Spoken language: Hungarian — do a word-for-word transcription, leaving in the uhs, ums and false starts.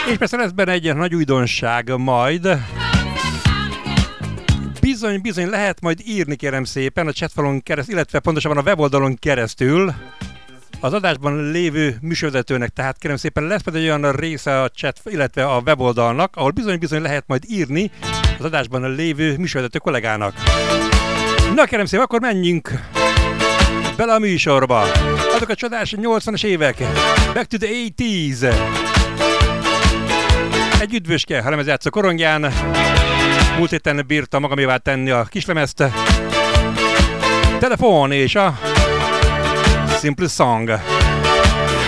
És persze lesz benne egy nagy újdonság majd. Bizony, bizony lehet majd írni, kérem szépen, a chatfalon keresztül, illetve pontosabban a weboldalon keresztül az adásban lévő műsorvezetőnek, tehát kérem szépen lesz majd egy olyan része a chat, illetve a weboldalnak, ahol bizony-bizony lehet majd írni az adásban lévő műsorvezető kollégának. Na kérem szépen, akkor menjünk bele a műsorba. Azok a csodás nyolcvanas évek. Back to the eighties. Egy üdvöske, ha lemez játszó korongján. Múlt héten bírta magamévá tenni a kislemezt. Telefon és a Simple Song.